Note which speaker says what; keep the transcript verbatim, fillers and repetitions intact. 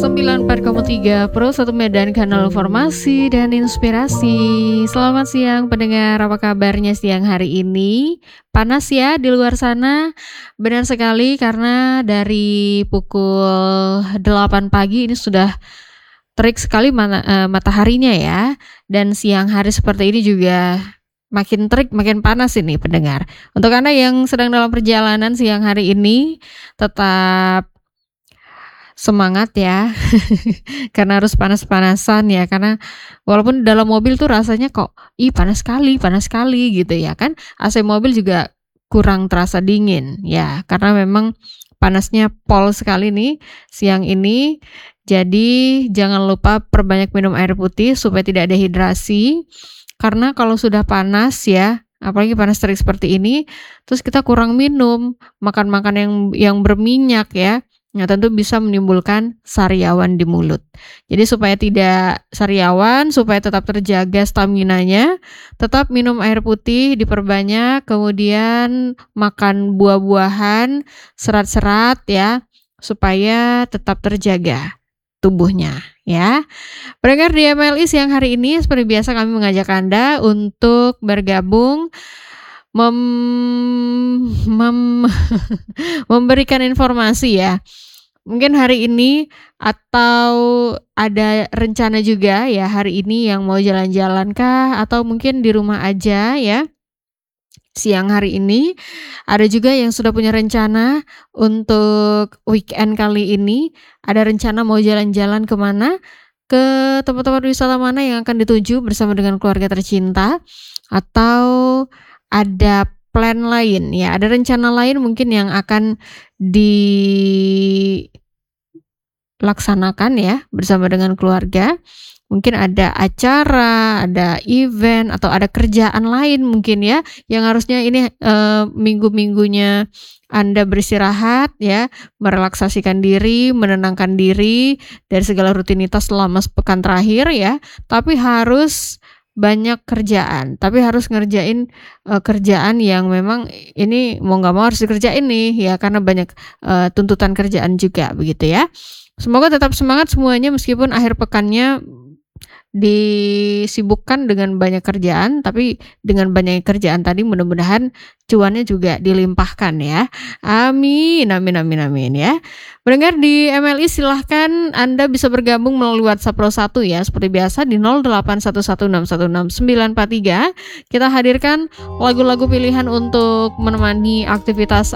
Speaker 1: sembilan puluh empat koma tiga Pro satu Medan, kanal informasi dan inspirasi. Selamat siang pendengar, apa kabarnya siang hari ini? Panas ya di luar sana? Benar sekali, karena dari pukul delapan pagi ini sudah terik sekali mana, uh, mataharinya ya. Dan siang hari seperti ini juga makin terik, makin panas ini pendengar. Untuk Anda yang sedang dalam perjalanan siang hari ini, tetap semangat ya. Karena harus panas-panasan ya, karena walaupun dalam mobil tuh rasanya kok ih panas sekali, panas sekali gitu ya kan. A C mobil juga kurang terasa dingin ya, karena memang panasnya pol sekali nih siang ini. Jadi jangan lupa perbanyak minum air putih supaya tidak dehidrasi. Karena kalau sudah panas ya, apalagi panas terik seperti ini, terus kita kurang minum, makan-makan yang yang berminyak ya, nah tentu bisa menimbulkan sariawan di mulut. Jadi supaya tidak sariawan, supaya tetap terjaga staminanya, tetap minum air putih diperbanyak, kemudian makan buah-buahan, serat-serat ya, supaya tetap terjaga tubuhnya ya. Pendengar di M L I siang hari ini seperti biasa kami mengajak Anda untuk bergabung mem, mem memberikan informasi ya. Mungkin hari ini atau ada rencana juga ya hari ini yang mau jalan-jalan kah, atau mungkin di rumah aja ya. Siang hari ini ada juga yang sudah punya rencana untuk weekend kali ini, ada rencana mau jalan-jalan kemana, ke tempat-tempat wisata mana yang akan dituju bersama dengan keluarga tercinta, atau ada plan lain ya, ada rencana lain mungkin yang akan dilaksanakan ya bersama dengan keluarga. Mungkin ada acara, ada event, atau ada kerjaan lain mungkin ya, yang harusnya ini uh, minggu-minggunya Anda beristirahat ya, merelaksasikan diri, menenangkan diri dari segala rutinitas selama sepekan terakhir ya, tapi harus banyak kerjaan, tapi harus ngerjain uh, kerjaan yang memang ini mau nggak mau harus dikerjain nih ya, karena banyak uh, tuntutan kerjaan juga begitu ya. Semoga tetap semangat semuanya meskipun akhir pekannya disibukkan dengan banyak kerjaan, tapi dengan banyak kerjaan tadi mudah-mudahan cuannya juga dilimpahkan ya. Amin, amin, amin, amin ya. Pendengar di M L I silahkan Anda bisa bergabung melalui WhatsApp Pro satu ya, seperti biasa di nol delapan satu satu enam satu enam sembilan empat tiga. Kita hadirkan lagu-lagu pilihan untuk menemani aktivitas